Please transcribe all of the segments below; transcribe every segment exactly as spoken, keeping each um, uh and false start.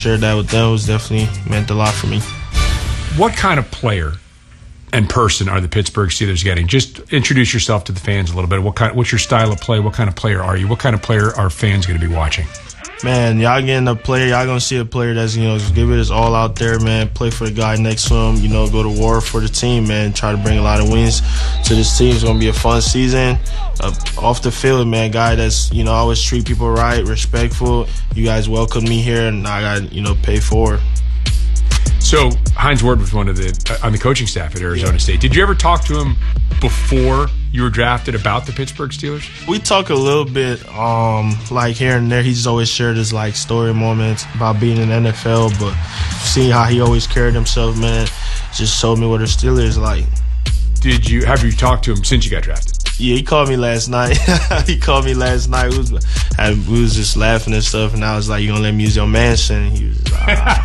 Shared that with them. It was definitely meant a lot for me. What kind of player and person are the Pittsburgh Steelers getting? Just introduce yourself to the fans a little bit. What kind? What's your style of play? What kind of player are you? What kind of player are fans going to be watching? Man, y'all getting a player. Y'all gonna see a player that's, you know, just give it his all out there, man. Play for the guy next to him. You know, go to war for the team, man. Try to bring a lot of wins to this team. It's gonna be a fun season. Uh, off the field, man, guy that's, you know, always treat people right, respectful. You guys welcome me here, and I got, you know, pay for it. So Hines Ward was one of the uh, on the coaching staff at Arizona yeah. State. Did you ever talk to him before you were drafted about the Pittsburgh Steelers? We talk a little bit, um, like here and there. He's always shared his like story moments about being in the N F L, but seeing how he always carried himself, man, just showed me what the Steelers like. Did you have you talked to him since you got drafted? Yeah, he called me last night. he called me last night. We was, and we was just laughing and stuff, and I was like, "You gonna let me use your mansion?" And he was just like,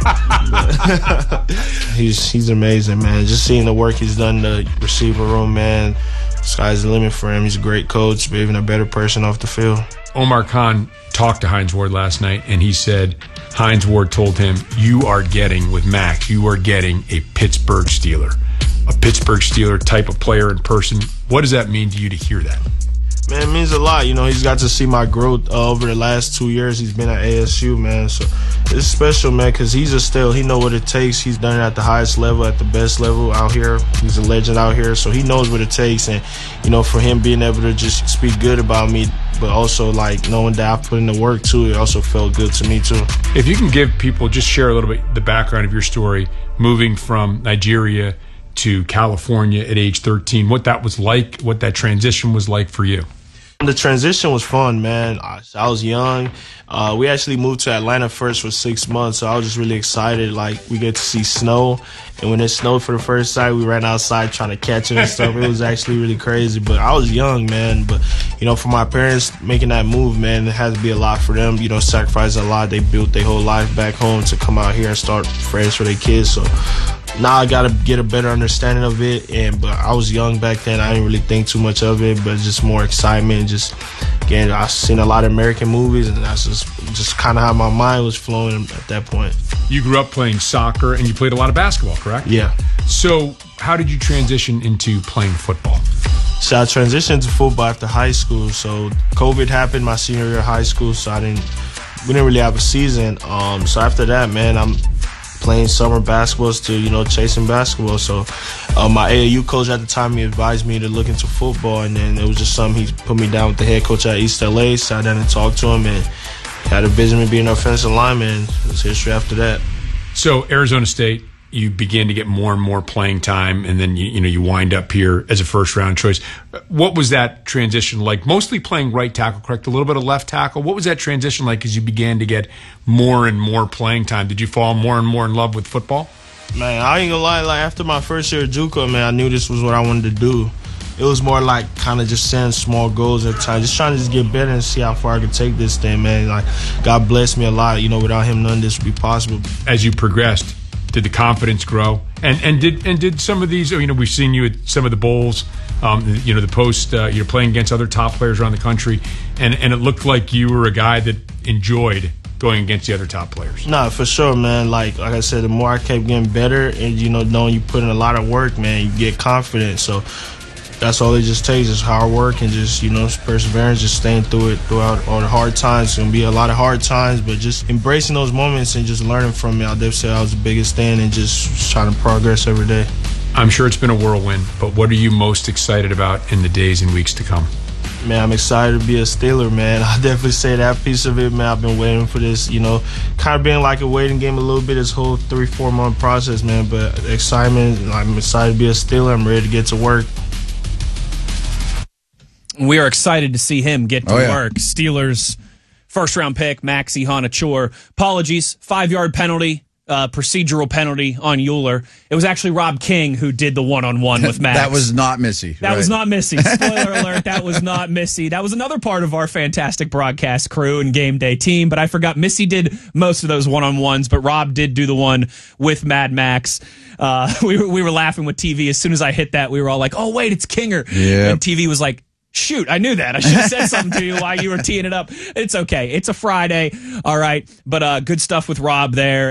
ah. he's he's amazing, man. Just seeing the work he's done in the receiver room, man. Sky's the limit for him. He's a great coach, but even a better person off the field. Omar Khan talked to Hines Ward last night, and he said Hines Ward told him, "You are getting with Max. You are getting a Pittsburgh Steeler." A Pittsburgh Steeler type of player in person. What does that mean to you to hear that? Man, it means a lot. You know, he's got to see my growth uh, over the last two years. He's been at A S U, man. So it's special, man, because he's a still. He know what it takes. He's done it at the highest level, at the best level out here. He's a legend out here, so he knows what it takes. And, you know, for him being able to just speak good about me, but also, like, knowing that I put in the work, too, it also felt good to me, too. If you can give people, just share a little bit the background of your story, moving from Nigeria to California at age thirteen, what that was like, what that transition was like for you. The transition was fun, man. I, I was young. Uh, we actually moved to Atlanta first for six months, so I was just really excited. Like, we get to see snow, and when it snowed for the first time, we ran outside trying to catch it and stuff. It was actually really crazy, but I was young, man. But, you know, for my parents making that move, man, it has to be a lot for them. You know, sacrifice a lot. They built their whole life back home to come out here and start fresh for their kids, so now I got to get a better understanding of it. And but I was young back then. I didn't really think too much of it, but just more excitement. Just, again, I've seen a lot of American movies, and that's just, just kind of how my mind was flowing at that point. You grew up playing soccer, and you played a lot of basketball, correct? Yeah. So how did you transition into playing football? So I transitioned to football after high school. So COVID happened my senior year of high school, so I didn't, we didn't really have a season. Um, so after that, man, I'm playing summer basketballs to, you know, chasing basketball. So uh, my A A U coach at the time, he advised me to look into football, and then it was just something he put me down with the head coach at East L A. Sat down and talked to him, and had a vision of being an offensive lineman. It was history after that. So Arizona State, you begin to get more and more playing time, and then you, you know you wind up here as a first round choice. What was that transition like? Mostly playing right tackle, correct? A little bit of left tackle. What was that transition like as you began to get more and more playing time? Did you fall more and more in love with football? Man, I ain't gonna lie. Like, after my first year at JUCO, man, I knew this was what I wanted to do. It was more like kind of just setting small goals at times, just trying to just get better and see how far I could take this thing, man. Like, God blessed me a lot. You know, without him, none of this would be possible. As you progressed, did the confidence grow? And and did and did some of these? You know, we've seen you at some of the bowls. Um, you know, the post. Uh, you're playing against other top players around the country, and and it looked like you were a guy that enjoyed going against the other top players. Nah, for sure, man. Like like I said, the more I kept getting better, and you know, knowing you put in a lot of work, man, you get confident. So that's all it just takes is hard work and just, you know, perseverance, just staying through it throughout all the hard times. It's going to be a lot of hard times, but just embracing those moments and just learning from it. I'll definitely say that was the biggest thing, and just trying to progress every day. I'm sure it's been a whirlwind, but what are you most excited about in the days and weeks to come? Man, I'm excited to be a Steeler, man. I'll definitely say that piece of it, man. I've been waiting for this, you know, kind of being like a waiting game a little bit, this whole three, four-month process, man. But excitement, I'm excited to be a Steeler. I'm ready to get to work. We are excited to see him get to oh, yeah. work. Steelers first-round pick, Maxi Honachor. Apologies, five-yard penalty, uh, procedural penalty on Euler. It was actually Rob King who did the one-on-one with Max. That was not Missy. That right. was not Missy. Spoiler alert, that was not Missy. That was another part of our fantastic broadcast crew and game day team, but I forgot Missy did most of those one-on-ones, but Rob did do the one with Mad Max. Uh, we, were, we were laughing with T V. As soon as I hit that, we were all like, oh, wait, it's Kinger. Yep. And T V was like, shoot, I knew that. I should have said something to you while you were teeing it up. It's okay. It's a Friday. All right. But uh, good stuff with Rob there.